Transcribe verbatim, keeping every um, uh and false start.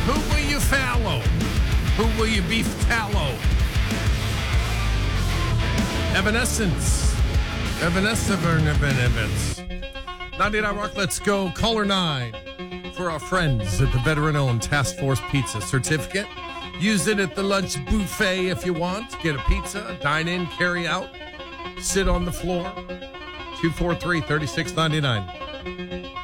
Who will you follow? Who will you beef tallow? Evanescence. Evanescence. ninety-nine Rock, let's go. Caller nine for our friends at the veteran-owned Task Force Pizza certificate. Use it at the lunch buffet if you want. Get a pizza, dine in, carry out, sit on the floor. two four three, three six nine nine.